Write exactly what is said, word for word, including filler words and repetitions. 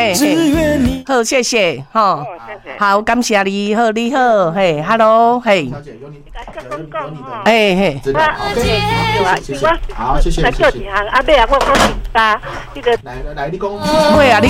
嘿嘿，好，谢谢，吼，好，感谢你，好，你好，嘿 ，Hello， 嘿， 小姐有你，有你有你的， 哎嘿， 知道， 谢谢， 好，谢谢，谢谢。 来做一项，阿妹啊，我讲是搭那个， 来来，你讲， 会啊，你